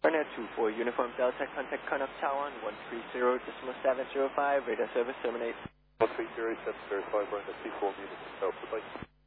Ryanair 24 Uniform Delta, contact Connaught Tower on 130.705, radar service terminate. 130.705, Ryanair 24 Uniform Delta, bye.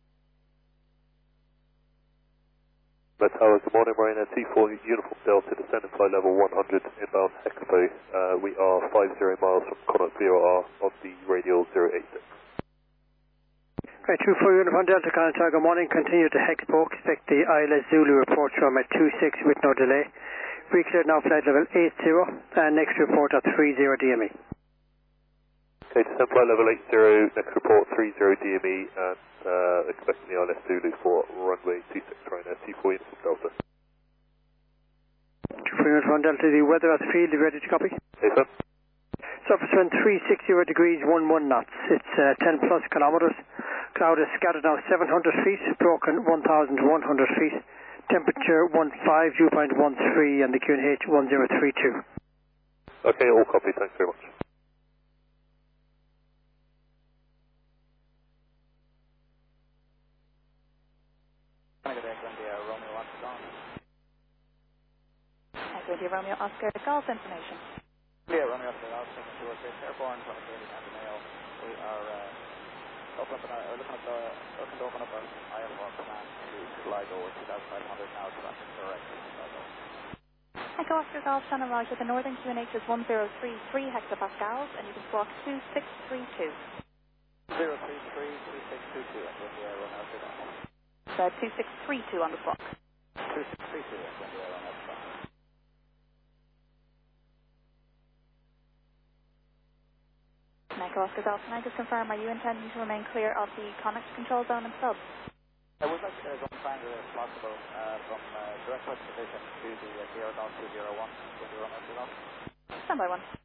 Tower, good morning, Ryanair 24 Uniform Delta, descend and fly level 100, inbound Expo. We are 50 miles from Connaught VOR on the radial 086. Right, 24 Uniform Delta, Connaught Tower, good morning, continue to Expo, expect the ILS Zulu report from at 26 with no delay. Pre-cleared now, flight level 80, and next report at 30 DME. Okay, descend flight level 80, next report 30 DME, and expecting the ILS Zulu for runway 26, Ryanair T4 Uniform Delta. 24 Uniform Delta, the weather at the field, ready to copy? Hey, sir. Surface wind 360 degrees, 11 knots. It's 10 plus kilometers. Cloud is scattered now 700 feet, broken 1,100 feet. Temperature 15, dew point 13, and the QNH 1032. Okay, all copy, thanks very much. India Romeo Oscar, golf information. Yeah, Romeo Oscar, Golf, 206, airborne, 23 mail. We are looking to open up our IFR command to Sligo with 2,500 now, traffic direct to Sligo. Echo Oscar Golf, Shannon Raj with the Northern QNH is 1033 hectopascals, and you can squawk 2632. 033, 2622, and India Romeo Oscar Golf. 2632 on the squawk. 2632, and India Romeo Oscar Golf. Echo Oscar Golf, can I just confirm, are you intending to remain clear of the Connaught control zone and sub? I would like to go and find if possible from direct touch position to the Sierra Golf 201 with the Romeo Oscar Golf. Stand by one.